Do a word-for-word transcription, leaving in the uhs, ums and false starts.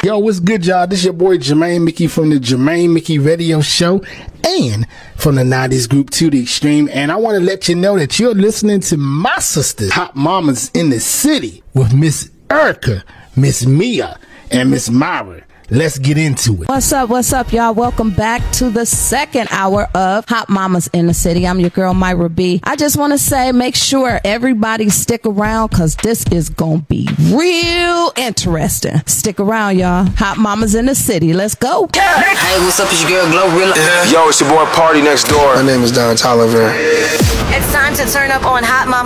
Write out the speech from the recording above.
Yo, what's good, y'all? This your boy Jermaine Mickey from the Jermaine Mickey Radio Show and from the nineties group To The Extreme. And I want to let you know that you're listening to my sisters, Hot Mamas in the City, with Miss Erica, Miss Mia, and Miss Myra. Let's get into it. What's up? What's up, y'all? Welcome back to the second hour of Hot Mamas in the City. I'm your girl, Myra B. I just want to say, make sure everybody stick around because this is going to be real interesting. Stick around, y'all. Hot Mamas in the City. Let's go. Hey, what's up? It's your girl, Glorilla. Yeah. Yo, it's your boy, Party Next Door. My name is Don Tolliver. It's time to turn up on Hot Mamas